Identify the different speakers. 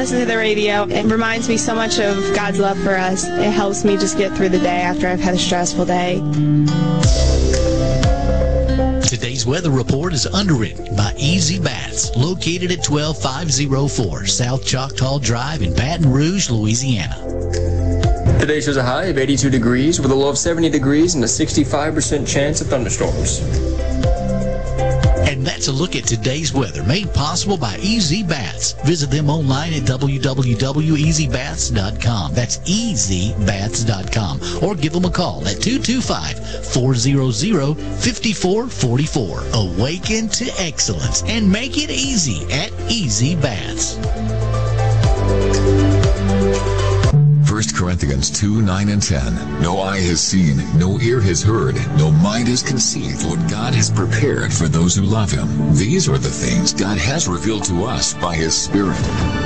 Speaker 1: listen to the radio. It reminds me so much of God's love for us. It helps me just get through the day after I've had a stressful day.
Speaker 2: Today's weather report is underwritten by Easy Baths, located at 12504 South Choctaw Drive in Baton Rouge, Louisiana.
Speaker 3: Today shows a high of 82 degrees with a low of 70 degrees and a 65% chance of thunderstorms.
Speaker 2: And that's a look at today's weather, made possible by Easy Baths. Visit them online at www.easybaths.com. That's easybaths.com. Or give them a call at 225-400-5444. Awaken to excellence and make it easy at Easy Baths.
Speaker 4: 1 Corinthians 2, 9 and 10. No eye has seen, no ear has heard, no mind has conceived what God has prepared for those who love Him. These are the things God has revealed to us by His Spirit.